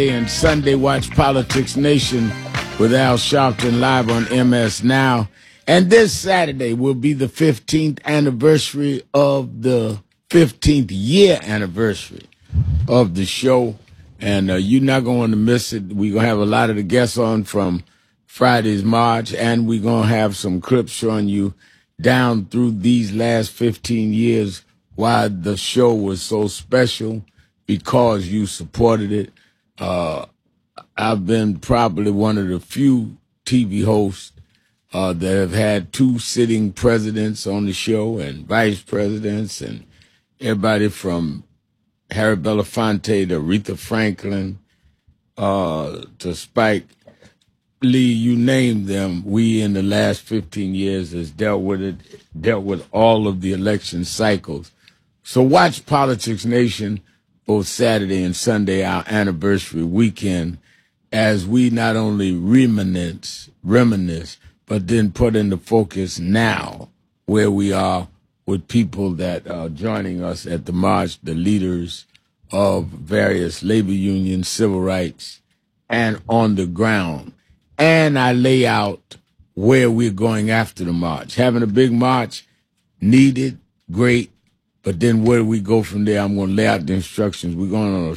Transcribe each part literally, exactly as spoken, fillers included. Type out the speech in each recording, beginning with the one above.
And Sunday, watch Politics Nation with Al Sharpton live on M S Now. And this Saturday will be the fifteenth anniversary of the fifteenth year anniversary of the show. And uh, you're not going to miss it. We're going to have a lot of the guests on from Friday's March, and we're going to have some clips showing you down through these last fifteen years why the show was so special, because you supported it. Uh, I've been probably one of the few T V hosts uh, that have had two sitting presidents on the show, and vice presidents, and everybody from Harry Belafonte to Aretha Franklin uh, to Spike Lee, you name them. We in the last fifteen years has dealt with it, dealt with all of the election cycles. So watch Politics Nation both Saturday and Sunday, our anniversary weekend, as we not only reminisce, reminisce, but then put into focus now where we are with people that are joining us at the march, the leaders of various labor unions, civil rights, and on the ground. And I lay out where we're going after the march. Having a big march, needed, great, but then where do we go from there? I'm going to lay out the instructions. We're going on a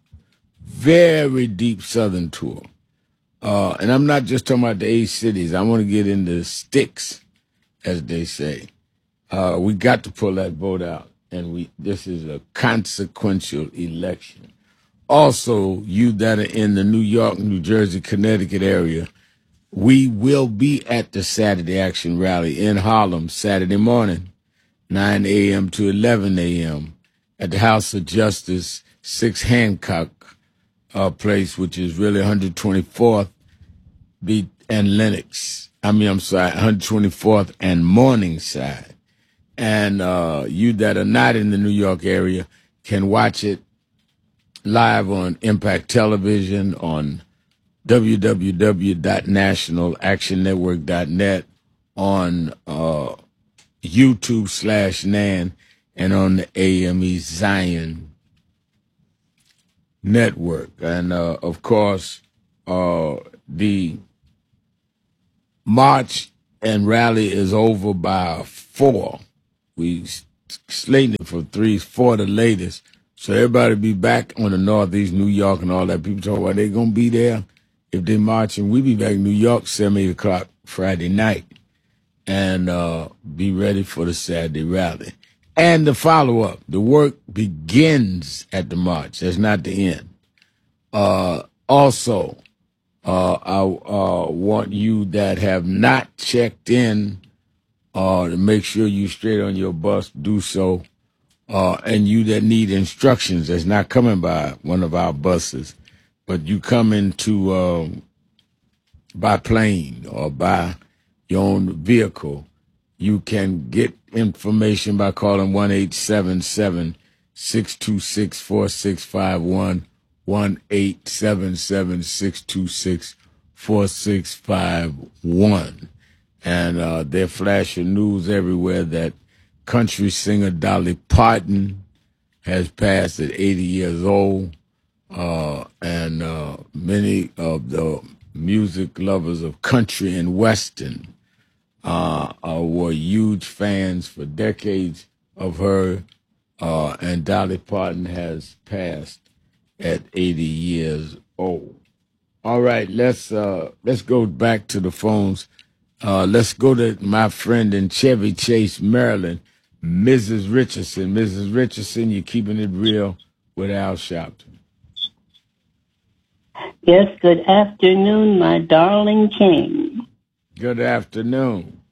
very deep southern tour. Uh, and I'm not just talking about the eight cities. I want to get into sticks, as they say. Uh, we got to pull that vote out. And we this is a consequential election. Also, you that are in the New York, New Jersey, Connecticut area, we will be at the Saturday Action Rally in Harlem Saturday morning, nine a.m. to eleven a.m. at the House of Justice, six Hancock uh, Place, which is really one hundred twenty-fourth B and Lenox. I mean, I'm sorry, one hundred twenty-fourth and Morningside. And uh, you that are not in the New York area can watch it live on Impact Television, on w w w dot national action network dot net, on uh, YouTube slash Nan, and on the A M E Zion Network. And, uh, of course, uh, the march and rally is over by four. We slated it for three, four the latest. So everybody be back on the Northeast, New York, and all that. People talk about they going to be there if they marching. We be back in New York seven, eight o'clock Friday night, and uh, be ready for the Saturday rally. And the follow-up, the work begins at the march. That's not the end. Uh, also, uh, I uh, want you that have not checked in uh, to make sure you straight on your bus, do so. Uh, and you that need instructions that's not coming by one of our buses, but you come into uh, by plane or by your own vehicle, you can get information by calling one eight seven seven, six two six, four six five one, one eight seven seven, six two six, four six five one. And uh, they're flashing news everywhere that country singer Dolly Parton has passed at eighty years old, uh, and uh, many of the music lovers of country and western uh, uh, were huge fans for decades of her, uh, and Dolly Parton has passed at eighty years old. All right, let's uh, let's go back to the phones. Uh, let's go to my friend in Chevy Chase, Maryland, Missus Richardson. Missus Richardson, you're keeping it real with Al Sharpton. Yes, good afternoon, my darling king. Good afternoon.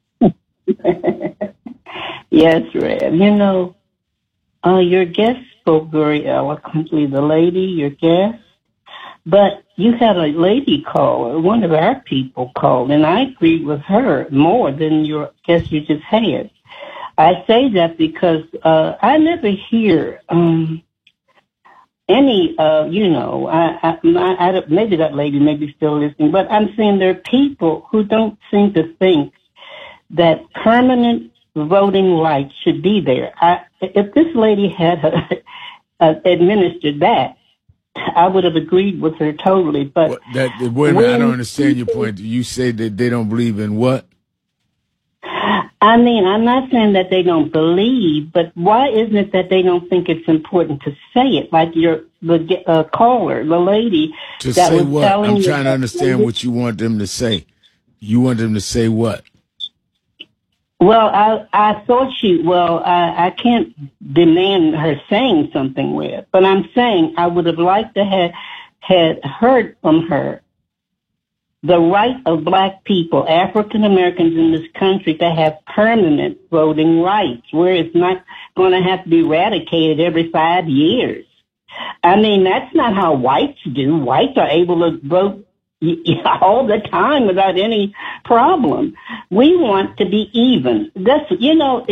Yes, Rev. You know, uh, your guest spoke very eloquently, the lady, your guest. But you had a lady caller, one of our people called, and I agreed with her more than your guest you just had. I say that because uh, I never hear um, any, uh, you know, I, I, I, I, maybe that lady may be still listening, but I'm saying there are people who don't seem to think that permanent voting rights should be there. I, if this lady had uh, administered that, I would have agreed with her totally. But what, that, wait a minute, I don't understand your point. You say that they don't believe in what? I mean, I'm not saying that they don't believe, but why isn't it that they don't think it's important to say it? Like your the uh, caller, the lady to that say was what? telling I'm you trying to understand what you want them to say. You want them to say what? Well, I I thought she. Well, I I can't demand her saying something with, but I'm saying I would have liked to have had heard from her the right of black people, African Americans in this country, to have permanent voting rights, where it's not going to have to be eradicated every five years. I mean, that's not how whites do. Whites are able to vote all the time without any problem. We want to be even. That's, you know,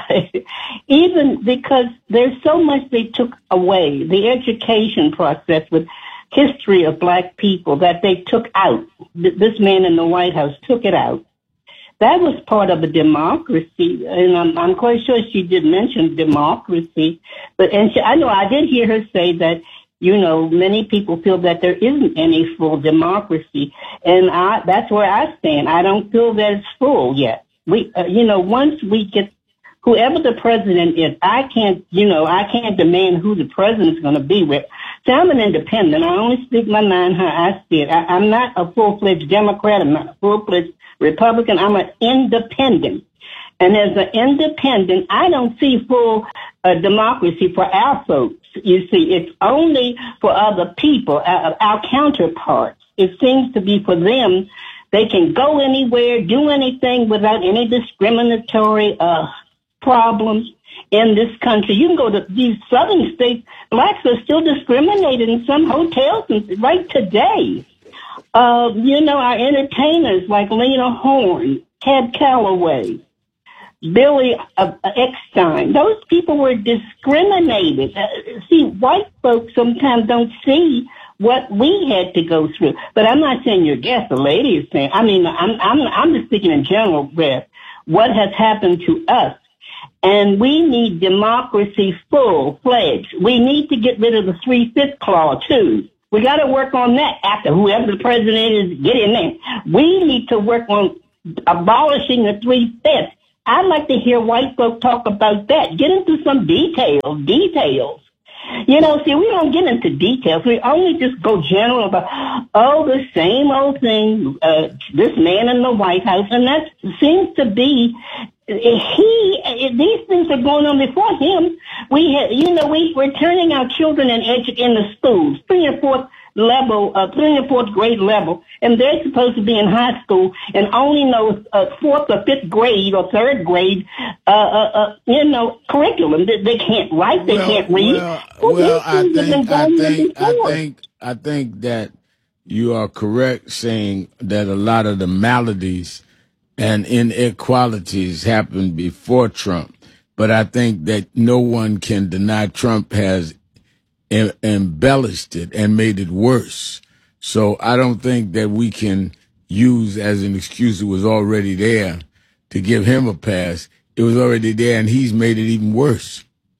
even because there's so much they took away, the education process with history of black people that they took out. This man in the White House took it out. That was part of a democracy, and I'm, I'm quite sure she did mention democracy. But and she, I know I did hear her say that, you know, many people feel that there isn't any full democracy, and I, that's where I stand. I don't feel that it's full yet. We, uh, you know, once we get whoever the president is, I can't, you know, I can't demand who the president's going to be with. So I'm an independent. I only speak my mind how I see it. I, I'm not a full-fledged Democrat. I'm not a full-fledged Republican. I'm an independent. And as an independent, I don't see full uh, democracy for our folks. You see, it's only for other people, our, our counterparts. It seems to be for them. They can go anywhere, do anything without any discriminatory uh, problems in this country. You can go to these southern states. Blacks are still discriminated in some hotels right today. Uh, you know, our entertainers like Lena Horne, Cab Calloway, Billy uh, Eckstein, those people were discriminated. Uh, see, white folks sometimes don't see what we had to go through. But I'm not saying your guest, the lady is saying. I mean, I'm I'm I'm just speaking in general, Beth. What has happened to us? And we need democracy full-fledged. We need to get rid of the three-fifths clause, too. We got to work on that after whoever the president is, get in there. We need to work on abolishing the three-fifths. I'd like to hear white folk talk about that. Get into some details, details. You know, see, we don't get into details. We only just go general about, oh, the same old thing, uh, this man in the White House. And that seems to be, he, these things are going on before him. We have, you know, we, we're turning our children in, edu- in the schools, three and fourth level, uh, three and fourth grade level, and they're supposed to be in high school and only know uh, fourth or fifth grade or third grade, uh, uh, uh you know, curriculum. They, they can't write, they well, can't read. Well, well I think, I think, I think, I think that you are correct saying that a lot of the maladies and inequalities happened before Trump. But I think that no one can deny Trump has em- embellished it and made it worse. So I don't think that we can use as an excuse it was already there to give him a pass. It was already there, and he's made it even worse.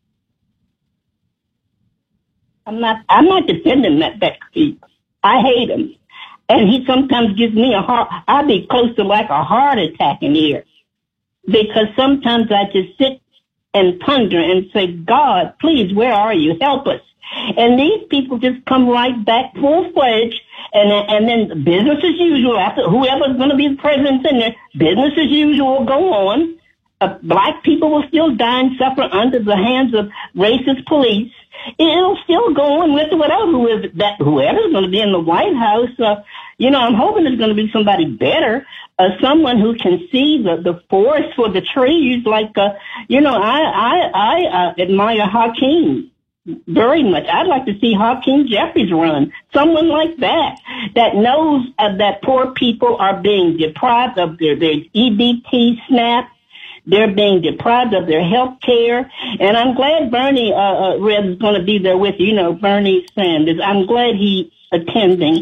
I'm not. I'm not defending that. That I hate him, and he sometimes gives me a heart. I'd be close to like a heart attack in here, because sometimes I just sit and ponder and say, God, please, where are you? Help us. And these people just come right back full fledged, and and then business as usual. After whoever's going to be the president in there, business as usual go on. Uh, black people will still die and suffer under the hands of racist police. It'll still go on with whatever who is that whoever's going to be in the White House. Uh, you know, I'm hoping it's going to be somebody better, uh, someone who can see the the forest for the trees. Like, uh, you know, I I I uh, admire Hakeem very much. I'd like to see Hakeem Jeffries run. Someone like that, that knows uh, that poor people are being deprived of their, their E B T, SNAP. They're being deprived of their health care. And I'm glad Bernie uh, uh, Reb is going to be there with you. You know, Bernie Sanders. I'm glad he's attending.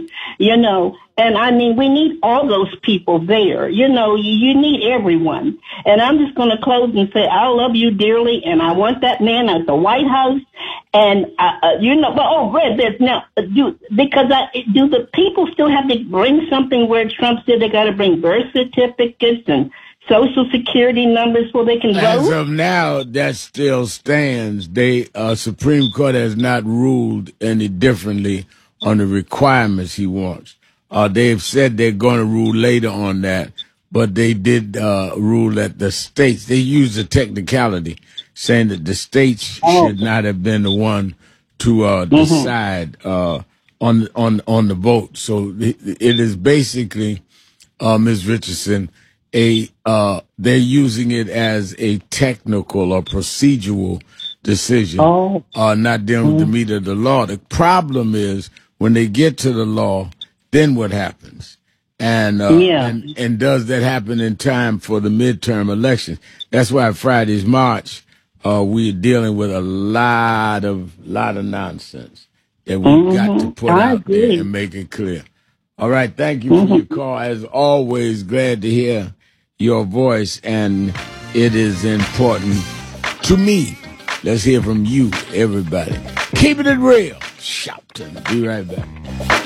You know, and I mean, we need all those people there. You know, you, you need everyone. And I'm just going to close and say, I love you dearly, and I want that man at the White House. And, uh, uh, you know, but, oh, Red, there's now, uh, do, because I, do the people still have to bring something where Trump said they got to bring birth certificates and Social Security numbers so they can vote? As of now, that still stands. They, uh, Supreme Court has not ruled any differently on the requirements he wants. Uh, they've said they're going to rule later on that, but they did uh, rule that the states, they used a technicality, saying that the states oh. should not have been the one to uh, mm-hmm. decide uh, on on on the vote. So it, it is basically, uh, Miz Richardson, a uh, they're using it as a technical or procedural decision, oh. uh, not dealing mm-hmm. with the meat of the law. The problem is, when they get to the law, then what happens? And, uh, yeah. and and does that happen in time for the midterm elections? That's why Friday's March, uh, we're dealing with a lot of lot of nonsense that we've mm-hmm. got to put I out agree. there and make it clear. All right, thank you mm-hmm. for your call. As always, glad to hear your voice, and it is important to me. Let's hear from you, everybody. Keeping it real. Shopton. Be right back.